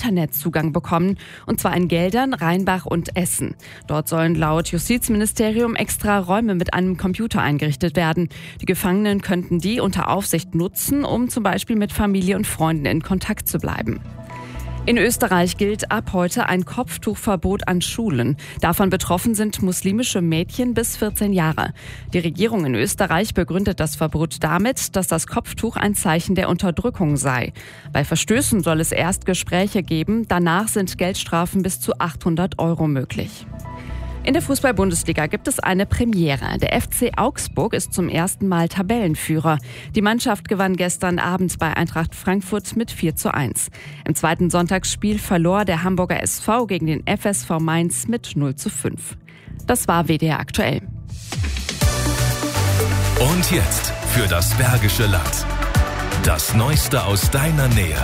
Internetzugang bekommen, und zwar in Geldern, Rheinbach und Essen. Dort sollen laut Justizministerium extra Räume mit einem Computer eingerichtet werden. Die Gefangenen könnten die unter Aufsicht nutzen, um zum Beispiel mit Familie und Freunden in Kontakt zu bleiben. In Österreich gilt ab heute ein Kopftuchverbot an Schulen. Davon betroffen sind muslimische Mädchen bis 14 Jahre. Die Regierung in Österreich begründet das Verbot damit, dass das Kopftuch ein Zeichen der Unterdrückung sei. Bei Verstößen soll es erst Gespräche geben, danach sind Geldstrafen bis zu 800 € möglich. In der Fußball-Bundesliga gibt es eine Premiere. Der FC Augsburg ist zum ersten Mal Tabellenführer. Die Mannschaft gewann gestern Abend bei Eintracht Frankfurt mit 4:1. Im zweiten Sonntagsspiel verlor der Hamburger SV gegen den FSV Mainz mit 0:5. Das war WDR aktuell. Und jetzt für das Bergische Land. Das Neueste aus deiner Nähe.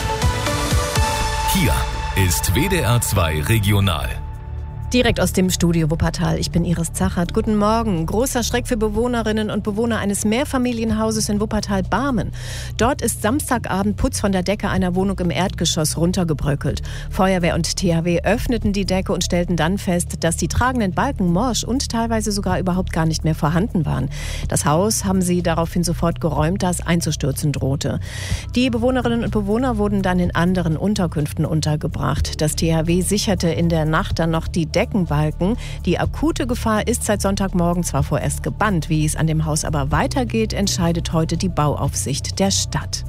Hier ist WDR 2 Regional. Direkt aus dem Studio Wuppertal. Ich bin Iris Zachert. Guten Morgen. Großer Schreck für Bewohnerinnen und Bewohner eines Mehrfamilienhauses in Wuppertal-Barmen. Dort ist Samstagabend Putz von der Decke einer Wohnung im Erdgeschoss runtergebröckelt. Feuerwehr und THW öffneten die Decke und stellten dann fest, dass die tragenden Balken morsch und teilweise sogar überhaupt gar nicht mehr vorhanden waren. Das Haus haben sie daraufhin sofort geräumt, da es einzustürzen drohte. Die Bewohnerinnen und Bewohner wurden dann in anderen Unterkünften untergebracht. Das THW sicherte in der Nacht dann noch die Deckenbalken. Die akute Gefahr ist seit Sonntagmorgen zwar vorerst gebannt. Wie es an dem Haus aber weitergeht, entscheidet heute die Bauaufsicht der Stadt.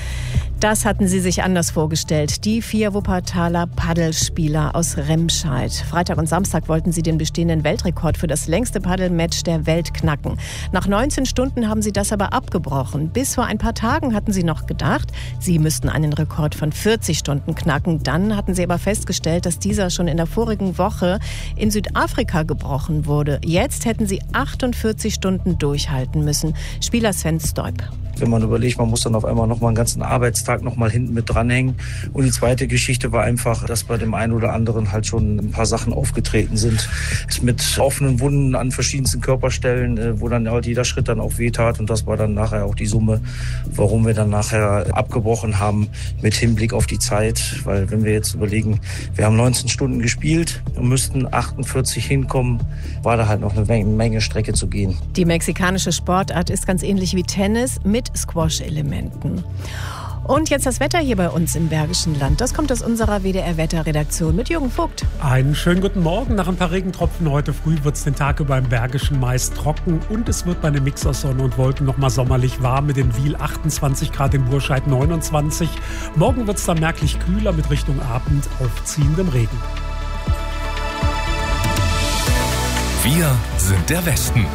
Das hatten sie sich anders vorgestellt. Die 4 Wuppertaler Paddelspieler aus Remscheid. Freitag und Samstag wollten sie den bestehenden Weltrekord für das längste Paddelmatch der Welt knacken. Nach 19 Stunden haben sie das aber abgebrochen. Bis vor ein paar Tagen hatten sie noch gedacht, sie müssten einen Rekord von 40 Stunden knacken. Dann hatten sie aber festgestellt, dass dieser schon in der vorigen Woche in Südafrika gebrochen wurde. Jetzt hätten sie 48 Stunden durchhalten müssen. Spieler Sven Stoib. Wenn man überlegt, man muss dann auf einmal noch mal einen ganzen Arbeitstag noch mal hinten mit dranhängen. Und die zweite Geschichte war einfach, dass bei dem einen oder anderen halt schon ein paar Sachen aufgetreten sind. Mit offenen Wunden an verschiedensten Körperstellen, wo dann halt jeder Schritt dann auch wehtat. Und das war dann nachher auch die Summe, warum wir dann nachher abgebrochen haben mit Hinblick auf die Zeit. Weil wenn wir jetzt überlegen, wir haben 19 Stunden gespielt und müssten 48 hinkommen, war da halt noch eine Menge Strecke zu gehen. Die mexikanische Sportart ist ganz ähnlich wie Tennis mit Squash-Elementen. Und jetzt das Wetter hier bei uns im Bergischen Land. Das kommt aus unserer WDR-Wetterredaktion mit Jürgen Vogt. Einen schönen guten Morgen. Nach ein paar Regentropfen heute früh wird es den Tag über im Bergischen meist trocken. Und es wird bei einem Mix aus Sonne und Wolken nochmal sommerlich warm. Mit in Wiel 28 Grad, in Burscheid 29. Morgen wird es dann merklich kühler mit Richtung Abend aufziehendem Regen. Wir sind der Westen.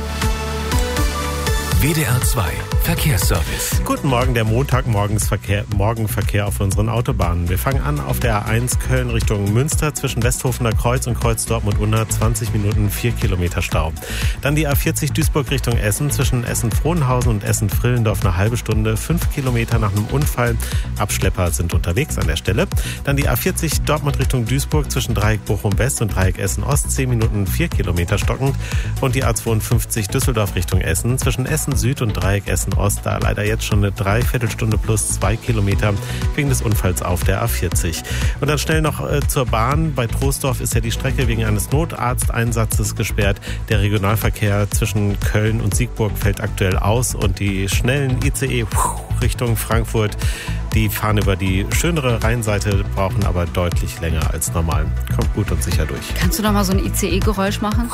WDR 2 Verkehrsservice. Guten Morgen, der Morgenverkehr auf unseren Autobahnen. Wir fangen an auf der A1 Köln Richtung Münster zwischen Westhofener Kreuz und Kreuz Dortmund-Unna 20 Minuten 4 Kilometer Stau. Dann die A40 Duisburg Richtung Essen zwischen Essen-Frohnhausen und Essen-Frillendorf eine halbe Stunde, 5 Kilometer nach einem Unfall. Abschlepper sind unterwegs an der Stelle. Dann die A40 Dortmund Richtung Duisburg zwischen Dreieck Bochum-West und Dreieck Essen-Ost 10 Minuten 4 Kilometer stockend. Und die A52 Düsseldorf Richtung Essen zwischen Essen-Süd und Dreieck Essen-Ost da leider jetzt schon eine Dreiviertelstunde plus 2 Kilometer wegen des Unfalls auf der A40. Und dann schnell noch zur Bahn. Bei Troisdorf ist ja die Strecke wegen eines Notarzteinsatzes gesperrt. Der Regionalverkehr zwischen Köln und Siegburg fällt aktuell aus und die schnellen ICE Richtung Frankfurt, die fahren über die schönere Rheinseite, brauchen aber deutlich länger als normal. Kommt gut und sicher durch. Kannst du noch mal so ein ICE-Geräusch machen?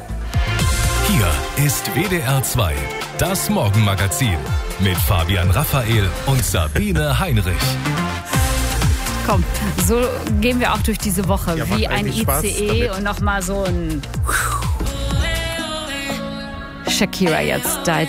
Hier ist WDR 2, das Morgenmagazin mit Fabian Raphael und Sabine Heinrich. Komm, so gehen wir auch durch diese Woche, Ja, wie macht ein eigentlich Spaß ICE damit. und nochmal so ein Shakira jetzt, Die